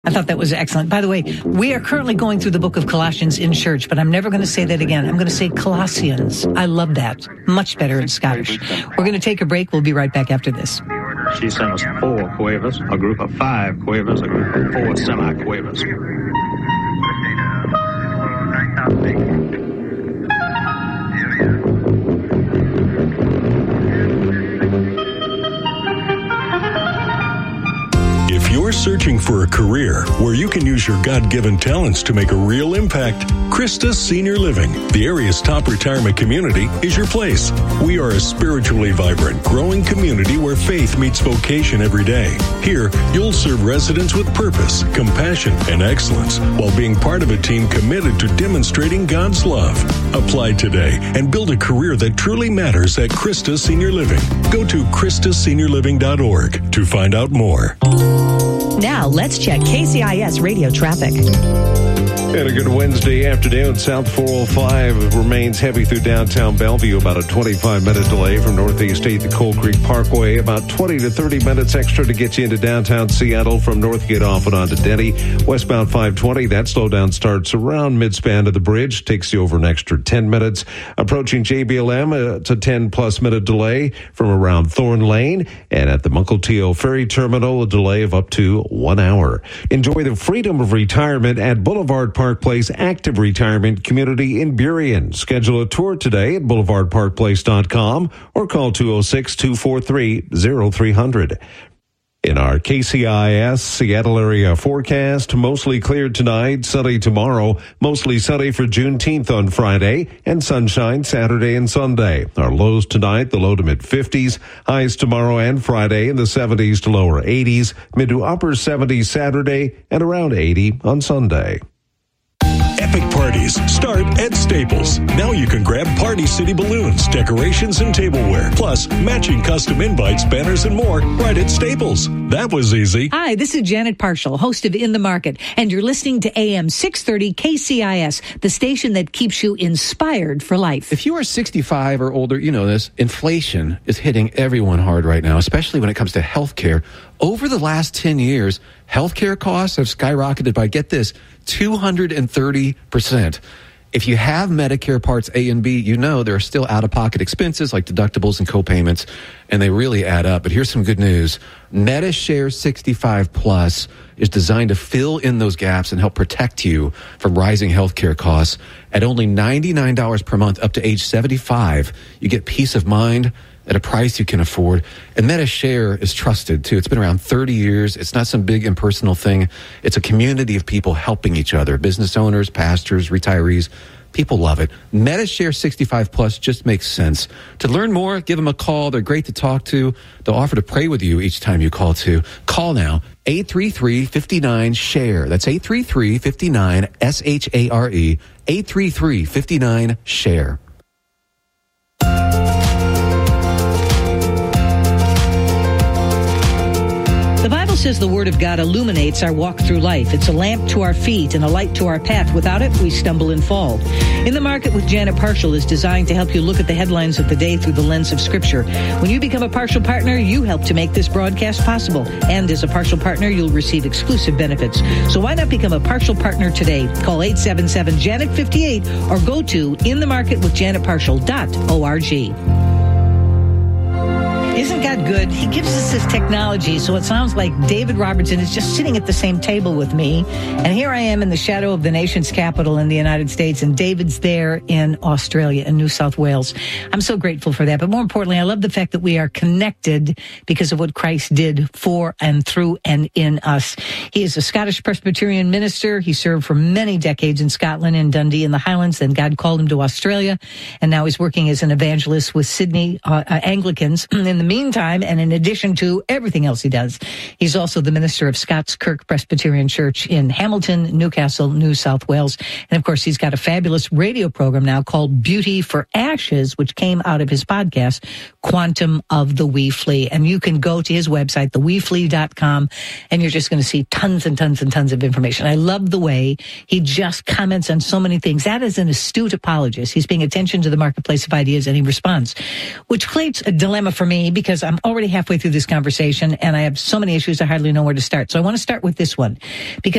I thought that was excellent. By the way, we are currently going through the book of Colossians in church, but I'm never going to say that again. I'm going to say Colossians. I love that. Much better in Scottish. We're going to take a break. We'll be right back after this. She sent us 4 quavers, a group of 5 quavers, a group of 4 semi-quavers. If you're searching for a career where you can use your God-given talents to make a real impact, Christus Senior Living, the area's top retirement community, is your place. We are a spiritually vibrant, growing community where faith meets vocation every day. Here, you'll serve residents with purpose, compassion, and excellence while being part of a team committed to demonstrating God's love. Apply today and build a career that truly matters at Christus Senior Living. Go to ChristusSeniorLiving.org to find out more. Now, let's check KCIS radio traffic. And a good Wednesday afternoon. South 405 remains heavy through downtown Bellevue. About a 25-minute delay from Northeast 8th to Coal Creek Parkway. About 20 to 30 minutes extra to get you into downtown Seattle from Northgate off and onto Denny. Westbound 520, that slowdown starts around midspan of the bridge. Takes you over an extra 10 minutes. Approaching JBLM, it's a 10-plus minute delay from around Thorn Lane. And at the Mukilteo Ferry Terminal, a delay of up to 1 hour. Enjoy the freedom of retirement at Boulevard Park Place Active Retirement Community in Burien. Schedule a tour today at boulevardparkplace.com or call 206-243-0300. In our KCIS Seattle area forecast, mostly clear tonight, sunny tomorrow, mostly sunny for Juneteenth on Friday, and sunshine Saturday and Sunday. Our lows tonight, the low to mid-50s, highs tomorrow and Friday in the 70s to lower 80s, mid to upper 70s Saturday, and around 80 on Sunday. Epic parties start at Staples. Now you can grab Party City balloons, decorations, and tableware, plus matching custom invites, banners, and more right at Staples. That was easy. Hi, this is Janet Parshall, host of In the Market, and you're listening to AM 630 KCIS, the station that keeps you inspired for life. If you are 65 or older, you know this, inflation is hitting everyone hard right now, especially when it comes to health care. Over the last 10 years, healthcare costs have skyrocketed by, get this, 230%. If you have Medicare Parts A and B, you know there are still out-of-pocket expenses like deductibles and co-payments, and they really add up. But here's some good news. MediShare 65 Plus is designed to fill in those gaps and help protect you from rising healthcare costs. At only $99 per month up to age 75, you get peace of mind at a price you can afford. And MediShare is trusted, too. It's been around 30 years. It's not some big impersonal thing. It's a community of people helping each other. Business owners, pastors, retirees. People love it. MediShare 65 Plus just makes sense. To learn more, give them a call. They're great to talk to. They'll offer to pray with you each time you call, too. Call now. 833-59-SHARE. That's 833-59-SHARE. 833-59-SHARE. The Bible says the Word of God illuminates our walk through life. It's a lamp to our feet and a light to our path. Without it, we stumble and fall. In the Market with Janet Parshall is designed to help you look at the headlines of the day through the lens of Scripture. When you become a partial partner, you help to make this broadcast possible. And as a partial partner, you'll receive exclusive benefits. So why not become a partial partner today? Call 877-JANET58 or go to inthemarketwithjanetparshall.org. Isn't God good? He gives us this technology, so it sounds like David Robertson is just sitting at the same table with me. And here I am in the shadow of the nation's capital in the United States, and David's there in Australia, in New South Wales. I'm so grateful for that. But more importantly, I love the fact that we are connected because of what Christ did for and through and in us. He is a Scottish Presbyterian minister. He served for many decades in Scotland, in Dundee, in the Highlands. Then God called him to Australia, and now he's working as an evangelist with Sydney Anglicans. In the meantime, and in addition to everything else he does, he's also the minister of Scots Kirk Presbyterian Church in Hamilton, Newcastle, New South Wales. And of course, he's got a fabulous radio program now called Beauty for Ashes, which came out of his podcast, Quantum of the Wee Flea. And you can go to his website, theweeflea.com, and you're just going to see tons and tons and tons of information. I love the way he just comments on so many things. That is an astute apologist. He's paying attention to the marketplace of ideas, and he responds, which creates a dilemma for me because I'm already halfway through this conversation and I have so many issues I hardly know where to start. So I want to start with this one because